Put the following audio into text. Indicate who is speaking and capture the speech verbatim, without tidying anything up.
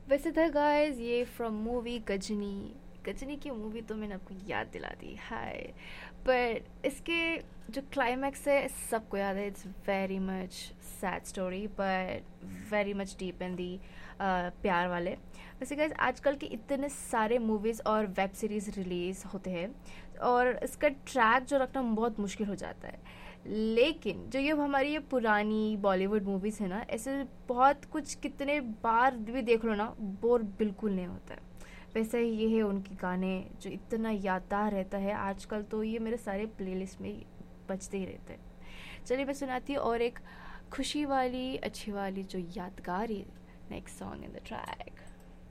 Speaker 1: वैसे था गाइस ये फ्रॉम मूवी गजनी। गजनी की मूवी तो मैंने आपको याद दिला दी, हाय। पर इसके जो क्लाइमैक्स है सबको याद है, it's very much sad story पर वेरी मच डीप इन दी प्यार वाले। वैसे गाइस आजकल के इतने सारे मूवीज़ और वेब सीरीज़ रिलीज़ होते हैं और इसका ट्रैक जो रखना बहुत मुश्किल हो जाता है। लेकिन जो ये हमारी ये पुरानी बॉलीवुड मूवीज़ है ना, ऐसे बहुत कुछ कितने बार भी देख लो ना, बोर बिल्कुल नहीं होता है। वैसे ही ये है उनके गाने जो इतना यादगार रहता है, आजकल तो ये मेरे सारे प्लेलिस्ट में बजते ही रहते हैं। चलिए मैं सुनाती हूँ और एक खुशी वाली अच्छी वाली जो यादगार next song in the track.